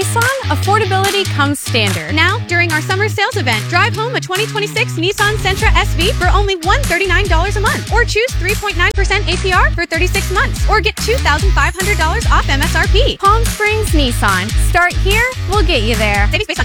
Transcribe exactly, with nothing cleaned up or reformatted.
Nissan, affordability comes standard. Now, during our summer sales event, drive home a twenty twenty-six Nissan Sentra S V for only one hundred thirty-nine dollars a month. Or choose three point nine percent A P R for thirty-six months. Or get two thousand five hundred dollars off M S R P. Palm Springs Nissan. Start here, we'll get you there. Savings based on